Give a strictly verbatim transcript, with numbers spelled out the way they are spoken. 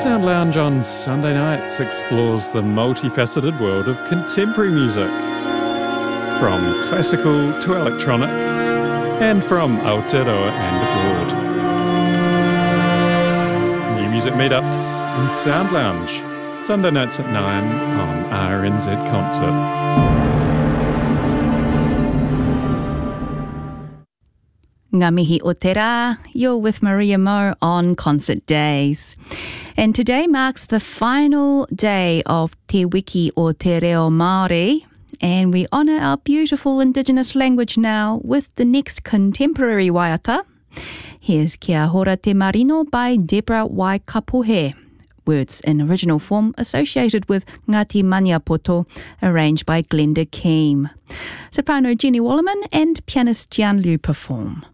Sound Lounge on Sunday nights explores the multifaceted world of contemporary music, from classical to electronic, and from Aotearoa and abroad. New music meetups in Sound Lounge, Sunday nights at nine on R N Z Concert. Ngā mihi o te rā, you're with Maria Mo on Concert Days. And today marks the final day of Te Wiki o Te Reo Māori, and we honour our beautiful Indigenous language now with the next contemporary waiata. Here's Kia Hora Te Marino by Deborah Waikapohe. Words in original form associated with Ngāti Maniapoto, arranged by Glenda Keam. Soprano Jenny Wallerman and pianist Jian Liu perform.